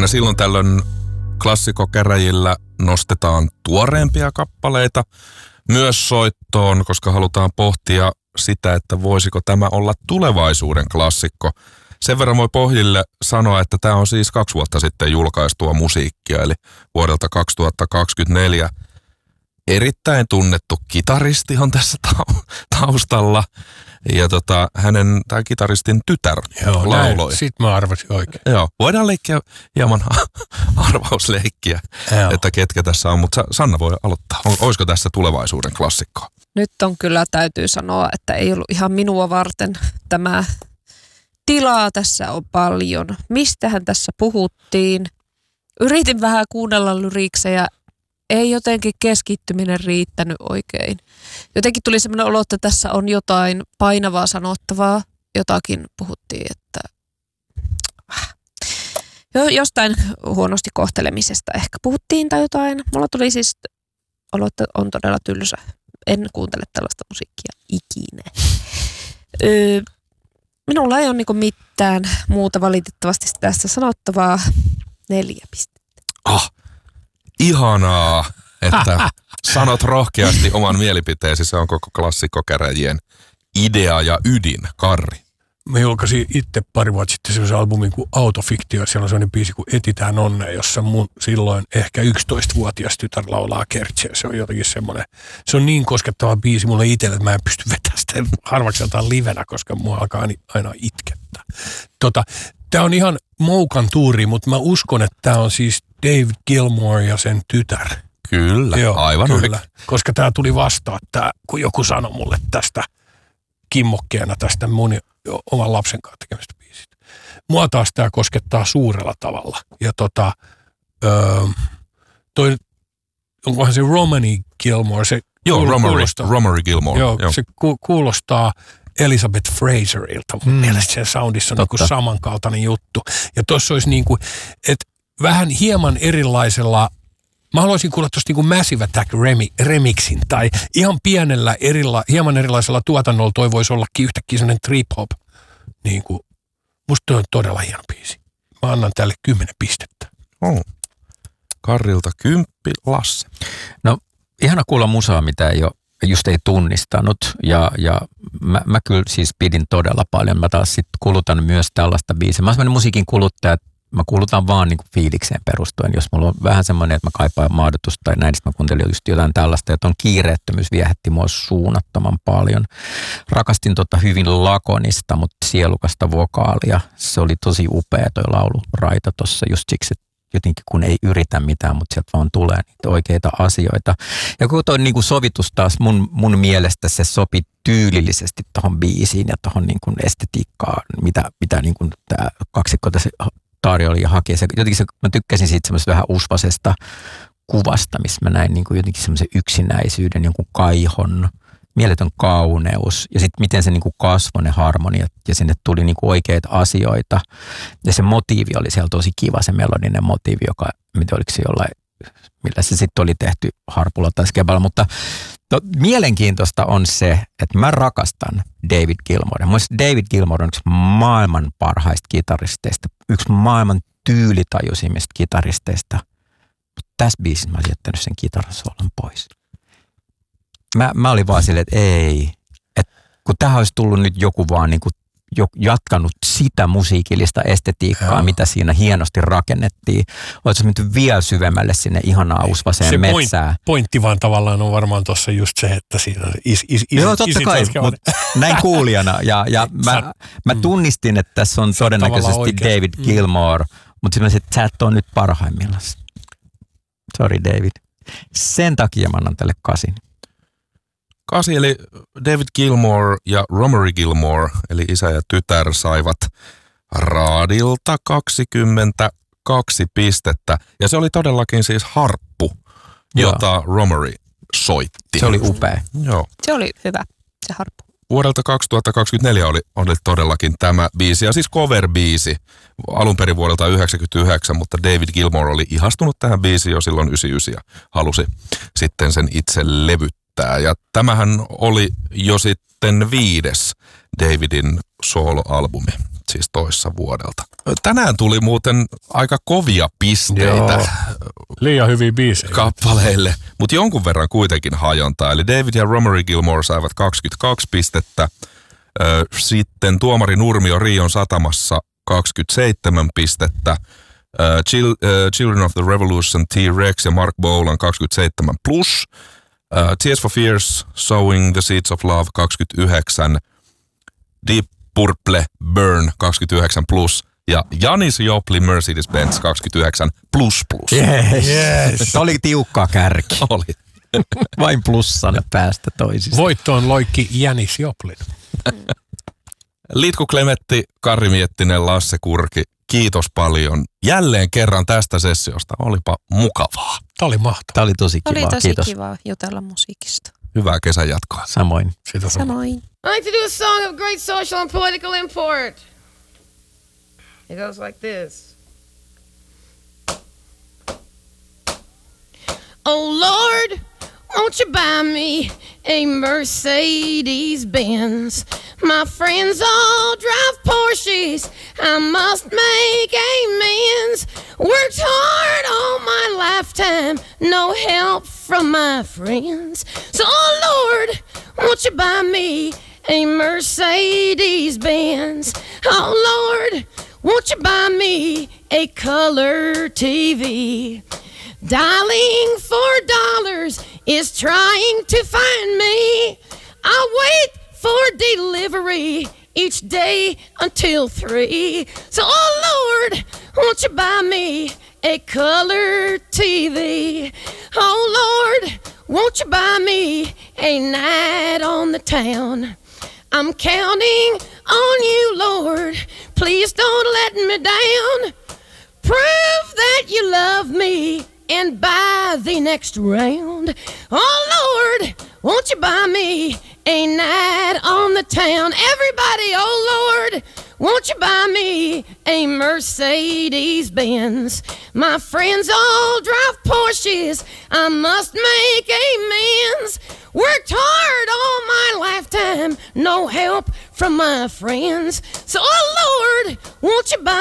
Aina silloin tällöin klassikokäräjillä nostetaan tuoreempia kappaleita myös soittoon, koska halutaan pohtia sitä, että voisiko tämä olla tulevaisuuden klassikko. Sen verran voi pohjille sanoa, että tämä on siis 2 vuotta sitten julkaistua musiikkia, eli vuodelta 2024. Erittäin tunnettu kitaristi on tässä taustalla. Ja tämä kitaristin tytär lauloi. Sit mä arvasin oikein. Joo, voidaan leikkiä hieman arvausleikkiä, että ketkä tässä on. Mutta Sanna voi aloittaa. Olisiko tässä tulevaisuuden klassikkoa? Nyt on kyllä, täytyy sanoa, että ei ollut ihan minua varten tämä tilaa tässä on paljon. Mistähän tässä puhuttiin? Yritin vähän kuunnella lyriiksejä. Ei jotenkin keskittyminen riittänyt oikein. Jotenkin tuli sellainen olo, että tässä on jotain painavaa sanottavaa. Jotakin puhuttiin, että jostain huonosti kohtelemisesta ehkä puhuttiin tai jotain. Mulla tuli siis olo, että on todella tylsä. En kuuntele tällaista musiikkia ikinä. Minulla ei ole niinku mitään muuta valitettavasti tästä sanottavaa. 4 pistettä. Ihanaa, että sanot rohkeasti oman mielipiteesi. Se on koko klassikkokäräjien idea ja ydin, Karri. Mä julkaisin itse pari vuotta sitten sellaisen albumin kuin Autofiktio. Siellä on sellainen biisi kuin Etitään onnea, jossa mun silloin ehkä 11-vuotias tytär laulaa kertsiä. Se on jotenkin semmoinen, se on niin koskettava biisi mulle itselle, että mä en pysty vetämään sitä harvaksi jotain livenä, koska mua alkaa aina itkettää. Tää on ihan moukan tuuri, mutta mä uskon, että tää on siis David Gilmour ja sen tytär. Kyllä, joo, aivan kyllä. Koska tää tuli vastaan, kun joku sanoi mulle tästä kimmokkeena tästä mun oman lapsen kanssa tekemästä biisistä. Mua taas tää koskettaa suurella tavalla. Ja onkohan se Romany Gilmore? Romary Gilmore. Joo, se kuulostaa Elizabeth Fraserilta. Mun mielestä sen soundissa on niin samankaltainen juttu. Ja tossa olisi niin kuin, että vähän hieman erilaisella, mä haluaisin kuulla tuosta niin Massive Attack remixin tai ihan pienellä, hieman erilaisella tuotannolla toi voisi ollakin yhtäkkiä sellainen trip-hop. Niin kuin, musta toi on todella hieno biisi. Mä annan tälle 10 pistettä. Karrilta 10, Lasse. No, ihana kuulla musaa, mitä ei tunnistanut ja mä kyllä siis pidin todella paljon. Mä taas sitten kulutan myös tällaista biisiä. Mä oon sellainen musiikin kuluttaja, että mä kulutan vaan niin kuin fiilikseen perustuen. Jos mulla on vähän semmoinen, että mä kaipaan maadotusta tai näin, mä kuuntelin just jotain tällaista, että on kiireettömyys viehätti mua suunnattoman paljon. Rakastin hyvin lakonista, mutta sielukasta vokaalia. Se oli tosi upea toi lauluraita tossa just siksi, että jotenkin kun ei yritä mitään, mutta sieltä vaan tulee niitä oikeita asioita. Ja kun toi niin kuin sovitus taas mun mielestä se sopi tyylillisesti tuohon biisiin ja tuohon niin kuin estetiikkaan, mitä niin kuin tämä kaksikko tässä tarjoili ja haki. Mä tykkäsin siitä semmoisesta vähän usvasesta kuvasta, missä mä näin niin kuin jotenkin semmoisen yksinäisyyden, jonkun kaihon, mieletön kauneus ja sitten miten se niin kuin kasvoi ne harmoniat ja sinne tuli niin kuin oikeita asioita. Ja se motiivi oli siellä tosi kiva, se melodinen motiivi, joka, oliko se jollain, millä se sitten oli tehty harpulla tai skeballa. Mutta mielenkiintoista on se, että mä rakastan David Gilmour. Mielestäni David Gilmour on yksi maailman parhaista kitaristeista, yksi maailman tyylitajuisimmista kitaristeista. Mutta tässä biisissä mä olisin jättänyt sen kitarasolon pois. Mä olin vaan silleen, että ei. Että kun tähän olisi tullut nyt joku vaan niin kuin jatkanut sitä musiikillista estetiikkaa, mitä siinä hienosti rakennettiin. Olisi menty vielä syvemmälle sinne ihanaa usvaseen metsään. Pointti vaan tavallaan on varmaan tuossa just se, että siinä joo, totta kai, mutta näin kuulijana. Ja mä tunnistin, että tässä on todennäköisesti David Gilmour, mutta sitten että sä et ole nyt parhaimmillaan. Sorry David. Sen takia mä annan tälle 8. 8, eli David Gilmour ja Romary Gilmore, eli isä ja tytär, saivat raadilta 22 pistettä. Ja se oli todellakin siis harppu, jota Romary soitti. Se oli upea. Joo. Se oli hyvä, se harppu. Vuodelta 2024 oli todellakin tämä biisi, ja siis cover-biisi alun perin vuodelta 1999, mutta David Gilmour oli ihastunut tähän biisiin jo silloin 1999 ja halusi sitten sen itse levyttää. Ja tämähän oli jo sitten 5. Davidin solo-albumi. siis toissa vuodelta. Tänään tuli muuten aika kovia pisteitä. Joo. Liian hyviä biisejä. Kappaleille, mutta jonkun verran kuitenkin hajontaa. Eli David ja Romery Gilmore saivat 22 pistettä. Sitten tuomari Nurmio Rion satamassa 27 pistettä. Children of the Revolution, T-Rex ja Mark Bolan 27 plus. Tears for Fears, Sowing the Seeds of Love 29. Deep Purple, Burn 29 plus. Ja Janis Joplin, Mercedes-Benz 29 plus. Yes. Se oli tiukka kärki. Oli. Vain plussan päästä toisista. Voittoon loikki Janis Joplin. Litku Klemetti, Karri Miettinen, Lasse Kurki, kiitos paljon jälleen kerran tästä sessiosta. Olipa mukavaa. Tämä oli mahtavaa. Tämä oli tosi kiva. Oli tosi Kiitos. kiva jutella musiikista. Hyvää kesän jatkoa. Samoin. Samoin. I like to do a song of great social and political import. It goes like this. Oh Lord, won't you buy me a Mercedes-Benz? My friends all drive Porsches. I must make amends. Worked hard all my lifetime, no help from my friends. So, oh Lord, won't you buy me a Mercedes-Benz? Oh Lord, won't you buy me a color TV? Dialing $4 is trying to find me. I'll wait for delivery each day until 3. So, oh Lord, won't you buy me a color TV? Oh Lord, won't you buy me a night on the town? I'm counting on you, Lord. Please don't let me down. Prove that you love me and buy the next round. Oh Lord, won't you buy me a night on the town? Everybody, oh Lord, won't you buy me a Mercedes-Benz? My friends all drive Porsches. I must make amends. Worked hard all my lifetime, no help from my friends. So, oh Lord, won't you buy